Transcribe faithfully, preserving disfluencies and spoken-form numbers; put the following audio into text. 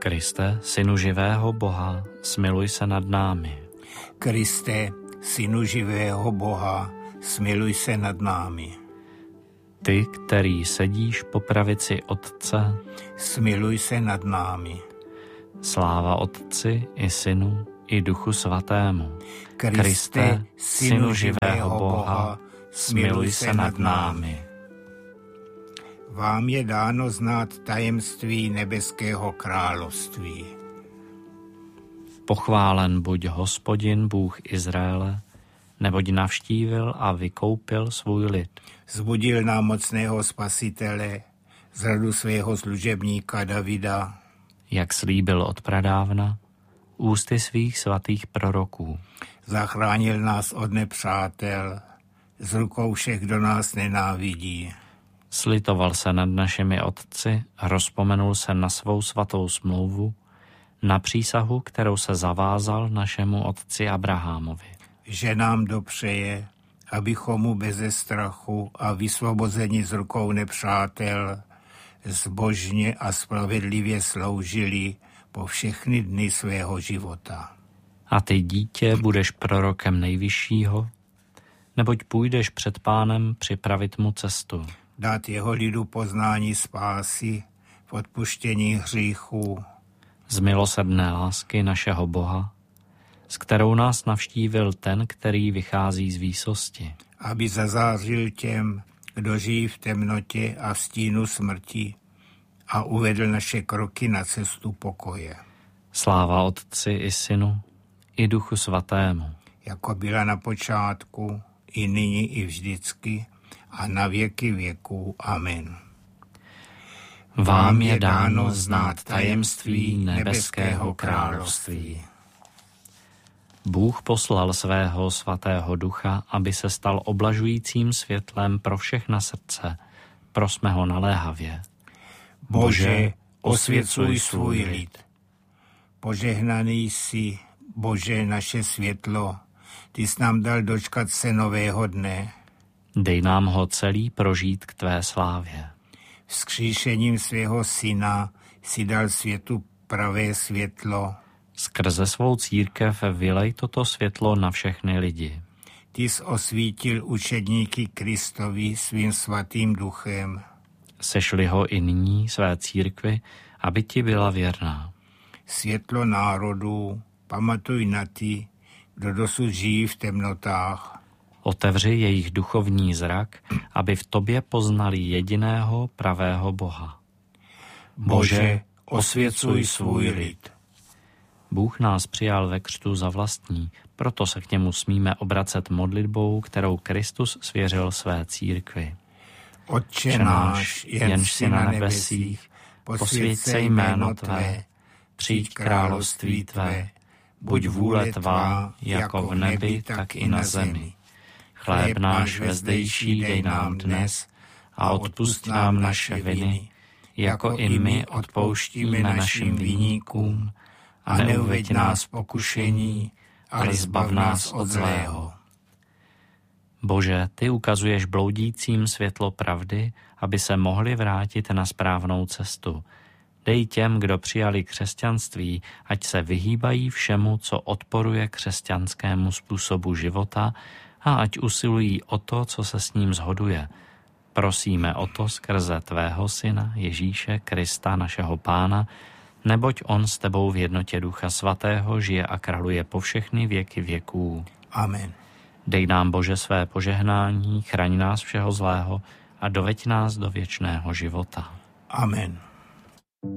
Kriste, Synu živého Boha, smiluj se nad námi. Kriste, Synu živého Boha, smiluj se nad námi. Ty, který sedíš po pravici Otce, smiluj se nad námi. Sláva Otci i Synu i Duchu Svatému. Kriste, Kriste Synu živého Boha, smiluj se nad námi. Vám je dáno znát tajemství nebeského království. Pochválen buď Hospodin, Bůh Izraele, neboť navštívil a vykoupil svůj lid. Zbudil nám mocného spasitele z rodu svého služebníka Davida, jak slíbil od pradávna, ústy svých svatých proroků. Zachránil nás od nepřátel, z rukou všech, kdo nás nenávidí. Slitoval se nad našimi otci, rozpomenul se na svou svatou smlouvu, na přísahu, kterou se zavázal našemu otci Abrahamovi. Že nám dopřeje, abychom mu beze strachu a vysvobozeni z rukou nepřátel zbožně a spravedlivě sloužili po všechny dny svého života. A ty, dítě, budeš prorokem Nejvyššího, neboť půjdeš před Pánem připravit mu cestu. Dát jeho lidu poznání spásy v odpuštění hříchů. Z milosrdné lásky našeho Boha, s kterou nás navštívil ten, který vychází z výsosti. Aby zazářil těm, kdo žijí v temnotě a v stínu smrti, a uvedl naše kroky na cestu pokoje. Sláva Otci i Synu i Duchu Svatému. Jako byla na počátku, i nyní, i vždycky, a na věky věků. Amen. Vám je dáno znát tajemství nebeského království. Bůh poslal svého svatého ducha, aby se stal oblažujícím světlem pro všechna srdce. Prosme ho naléhavě. Bože, osvěcuj svůj lid. Požehnaný jsi, Bože, naše světlo. Ty jsi nám dal dočkat se nového dne. Dej nám ho celý prožít k tvé slávě. Vzkříšením svého syna si dal světu pravé světlo. Skrze svou církev vylej toto světlo na všechny lidi. Ty jsi osvítil učedníky Kristovi svým svatým duchem. Sešli ho i nyní své církvi, aby ti byla věrná. Světlo národů, pamatuj na ty, kdo dosud žijí v temnotách. Otevři jejich duchovní zrak, aby v tobě poznali jediného pravého Boha. Bože, osvěcuj svůj lid. Bůh nás přijal ve křtu za vlastní, proto se k němu smíme obracet modlitbou, kterou Kristus svěřil své církvi. Otče náš, jenž jsi na nebesích, posvěť se jméno tvé, přijď království tvé, buď vůle tvá, jako v nebi, tak i na zemi. Chléb náš vezdejší dej nám dnes a odpusť nám naše viny, jako i my odpouštíme našim viníkům, a neuveď nás v pokušení, ale zbav nás od zlého. Bože, ty ukazuješ bloudícím světlo pravdy, aby se mohli vrátit na správnou cestu. Dej těm, kdo přijali křesťanství, ať se vyhýbají všemu, co odporuje křesťanskému způsobu života, a ať usilují o to, co se s ním shoduje. Prosíme o to skrze tvého Syna Ježíše Krista, našeho Pána, neboť on s tebou v jednotě Ducha Svatého žije a králuje po všechny věky věků. Amen. Dej nám, Bože, své požehnání, chraň nás všeho zlého a doveď nás do věčného života. Amen.